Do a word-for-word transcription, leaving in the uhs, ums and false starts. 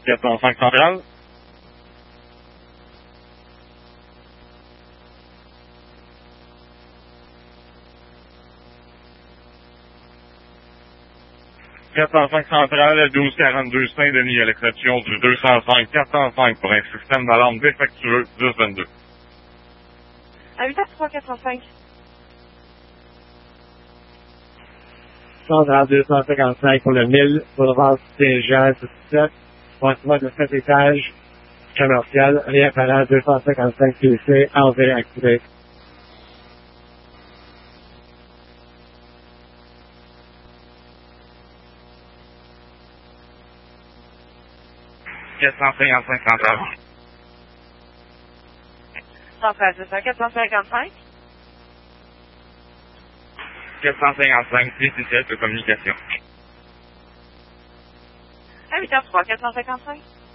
quatre cent cinq Centrale. quatre cent cinq Centrale, douze quarante-deux Saint-Denis à l'exception du deux cent cinq quatre cent cinq pour un système d'alarme défectueux dix vingt-deux. À huit heures trois quatre cent cinq. Centrale deux cent cinquante-cinq pour le mille, boulevard Saint-Jean, dix-sept, bâtiment de sept étages, commercial, réapparent deux cent cinquante-cinq P C, enlevé activé. quatre cent cinquante-cinq Centrale. Centrale, c'est ça, quatre cent cinquante-cinq. quatre cent cinquante-cinq, logiciel de communication. À huit heures trois quatre cent cinquante-cinq.